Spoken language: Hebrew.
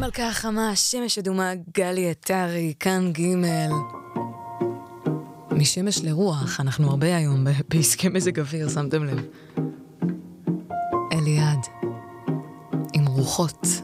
מלכה החמה, שמש אדומה, גלי עטרי, כאן ג' משמש לרוח, אנחנו הרבה היום בעסקי מזג אוויר, שמתם לב. אליעד, עם רוחות.